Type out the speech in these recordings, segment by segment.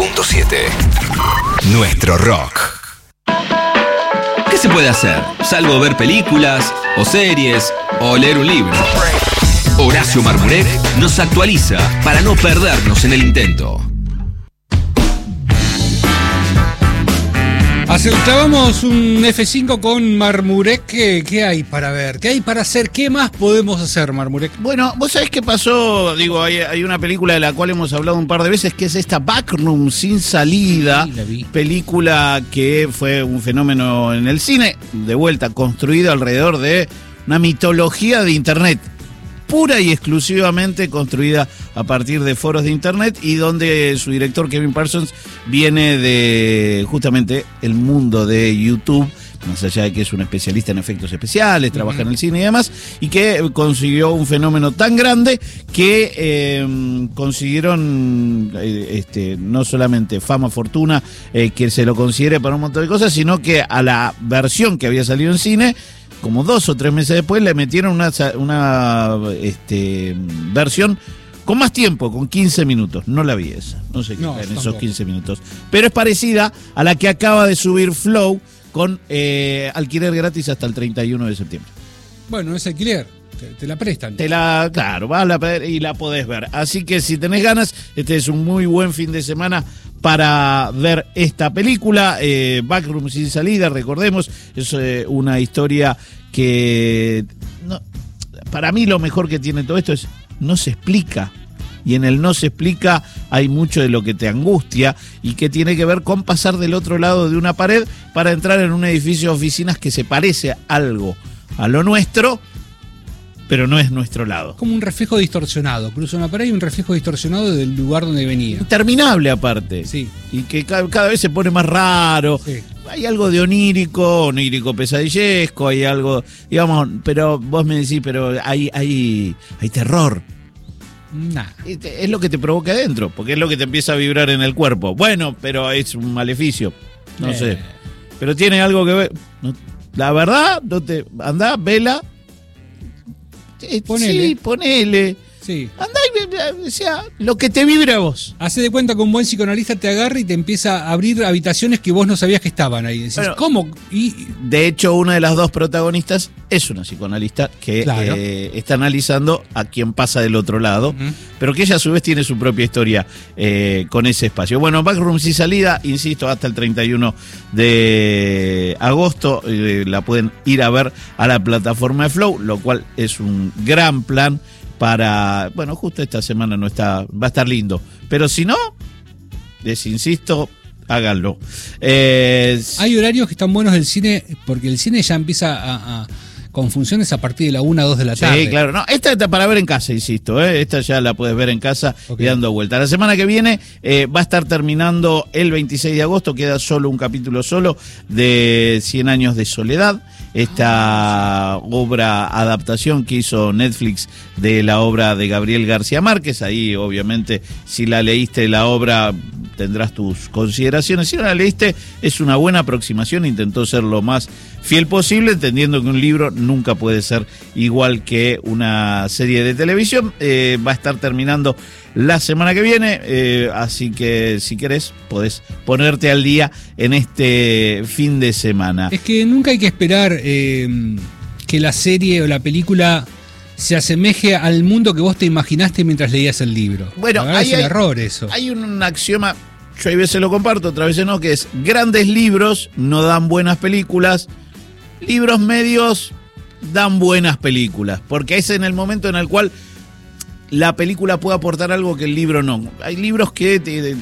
97.7. Nuestro rock. ¿Qué se puede hacer? Salvo ver películas, o series, o leer un libro. Horacio Marmurek nos actualiza para no perdernos en el intento. Aceptábamos un F5 con Marmurek. ¿Qué hay para ver? ¿Qué hay para hacer? ¿Qué más podemos hacer, Marmurek? Bueno, vos sabés qué pasó. Digo, hay una película de la cual hemos hablado un par de veces, que es esta Backroom Sin Salida. Sí, la vi. Película que fue un fenómeno en el cine, de vuelta, construida alrededor de una mitología de Internet. Pura y exclusivamente construida a partir de foros de Internet, y donde su director Kevin Parsons viene de justamente el mundo de YouTube, más allá de que es un especialista en efectos especiales, trabaja en el cine y demás, y que consiguió un fenómeno tan grande que consiguieron no solamente fama, fortuna, que se lo considere para un montón de cosas, sino que a la versión que había salido en cine, como 2 o 3 meses después, le metieron una versión con más tiempo, con 15 minutos. No la vi esa, no sé qué está en esos 15 minutos. Pero es parecida a la que acaba de subir Flow, con alquiler gratis hasta el 31 de septiembre. Bueno, es alquiler, te la prestan. Claro, vas a ver y la podés ver. Así que si tenés ganas, este es un muy buen fin de semana para ver esta película. Backroom Sin Salida, recordemos, es una historia que para mí lo mejor que tiene todo esto es no se explica. Y en el no se explica hay mucho de lo que te angustia y que tiene que ver con pasar del otro lado de una pared para entrar en un edificio de oficinas que se parece algo a lo nuestro, pero no es nuestro lado. Como un reflejo distorsionado. Cruza una pared y un reflejo distorsionado del lugar donde venía. Interminable aparte. Sí. Y que cada vez se pone más raro. Sí. Hay algo de onírico pesadillesco, hay algo, digamos, pero vos me decís, pero hay terror. Nah. Es lo que te provoca adentro, porque es lo que te empieza a vibrar en el cuerpo. Bueno, pero es un maleficio. No sé. Pero tiene algo que ver. No, la verdad, no te. Andá, vela. Ponele. Sí, ponele. Sí. Andá y sea lo que te vibra a vos. Hacé de cuenta que un buen psicoanalista te agarra y te empieza a abrir habitaciones que vos no sabías que estaban ahí. Decís, bueno, ¿cómo? De hecho, una de las dos protagonistas es una psicoanalista que claro, está analizando a quien pasa del otro lado, pero que ella a su vez tiene su propia historia con ese espacio. Bueno, Backroom Sin Salida, insisto, hasta el 31 de agosto la pueden ir a ver a la plataforma de Flow, lo cual es un gran plan para, bueno, justo esta semana no está, va a estar lindo, pero si no, les insisto, háganlo. Hay horarios que están buenos del cine, porque el cine ya empieza con funciones a partir de la 1 o 2 de la tarde. Sí, claro. No, esta está para ver en casa, insisto. Esta ya la puedes ver en casa y dando vuelta. La semana que viene va a estar terminando el 26 de agosto. Queda solo un capítulo solo de 100 años de soledad. Esta obra adaptación que hizo Netflix de la obra de Gabriel García Márquez. Ahí, obviamente, si la leíste la obra, tendrás tus consideraciones. Si no la leíste, es una buena aproximación. Intentó ser lo más fiel posible, entendiendo que un libro nunca puede ser igual que una serie de televisión. Va a estar terminando la semana que viene, así que si querés podés ponerte al día en este fin de semana. Es que nunca hay que esperar que la serie o la película se asemeje al mundo que vos te imaginaste mientras leías el libro. Bueno, es un error eso. Hay un axioma, yo a veces lo comparto, otras veces no, que es: grandes libros no dan buenas películas, libros medios dan buenas películas, porque es en el momento en el cual la película puede aportar algo que el libro no. Hay libros que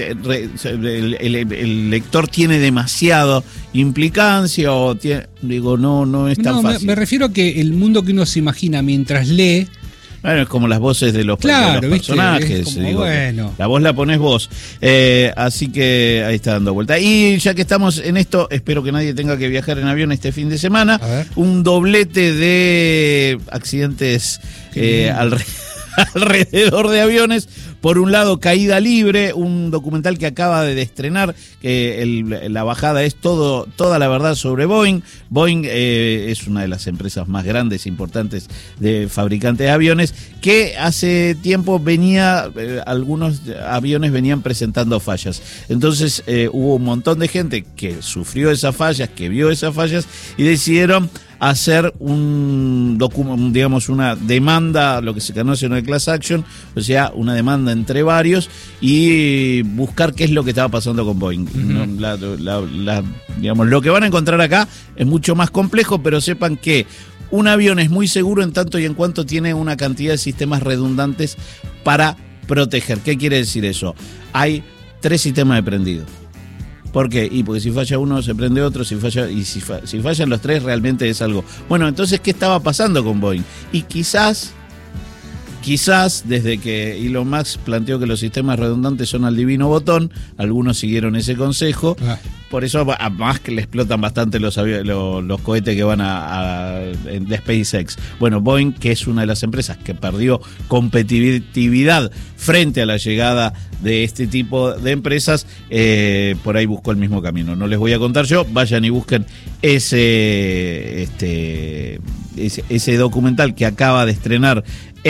el lector tiene demasiado implicancia o tiene, no es tan fácil. Me refiero a que el mundo que uno se imagina mientras lee. Bueno, es como las voces de los personajes. Como, digo, bueno. La voz la pones vos. Así que ahí está dando vuelta. Y ya que estamos en esto, espero que nadie tenga que viajar en avión este fin de semana. Un doblete de accidentes alrededor de aviones, Por un lado, Caída Libre, un documental que acaba de estrenar, que la bajada es toda la verdad sobre Boeing. Boeing es una de las empresas más grandes e importantes de fabricantes de aviones, que hace tiempo algunos aviones venían presentando fallas. Entonces hubo un montón de gente que sufrió esas fallas, que vio esas fallas y decidieron hacer digamos una demanda, lo que se conoce en el class action, o sea, una demanda entre varios y buscar qué es lo que estaba pasando con Boeing. ¿No? Digamos, lo que van a encontrar acá es mucho más complejo, pero sepan que un avión es muy seguro en tanto y en cuanto tiene una cantidad de sistemas redundantes para proteger. ¿Qué quiere decir eso? Hay 3 sistemas de prendido. ¿Por qué? Y porque si falla uno se prende otro, si fallan los 3 realmente es algo. Bueno, entonces, ¿qué estaba pasando con Boeing? Y quizás desde que Elon Musk planteó que los sistemas redundantes son al divino botón, algunos siguieron ese consejo. Por eso a Musk le explotan bastante los cohetes que van de SpaceX. Bueno, Boeing, que es una de las empresas que perdió competitividad frente a la llegada de este tipo de empresas, por ahí buscó el mismo camino. No les voy a contar yo, vayan y busquen ese documental que acaba de estrenar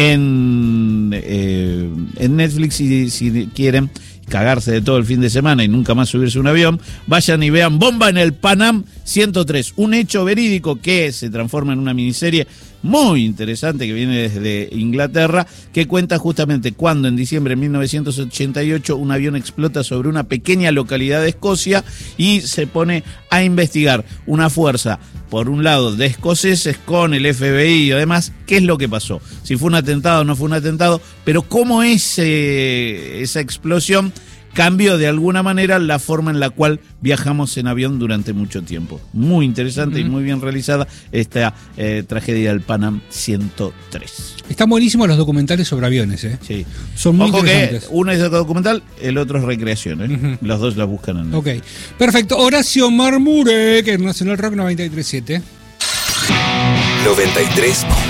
en Netflix, y si quieren cagarse de todo el fin de semana y nunca más subirse a un avión, vayan y vean Bomba en el Pan Am 103, un hecho verídico que se transforma en una miniserie muy interesante que viene desde Inglaterra, que cuenta justamente cuando en diciembre de 1988 un avión explota sobre una pequeña localidad de Escocia y se pone a investigar una fuerza, por un lado, de escoceses con el FBI y además, ¿qué es lo que pasó? Si fue un atentado o no fue un atentado, pero cómo esa explosión cambió de alguna manera la forma en la cual viajamos en avión durante mucho tiempo. Muy interesante y muy bien realizada esta tragedia del Pan Am 103. Están buenísimos los documentales sobre aviones, ¿eh? Sí. Son muy interesantes. Que uno es documental, el otro es recreación, ¿eh? Los dos la buscan en Ok, perfecto. Horacio Marmurek, que es Nacional Rock 93.7. 93.7